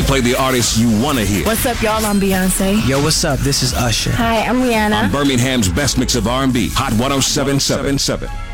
play the artists you want to hear. What's up, y'all? I'm Beyonce. Yo, what's up? This is Usher. Hi, I'm Rihanna. On Birmingham's best mix of R&B, Hot 107.7.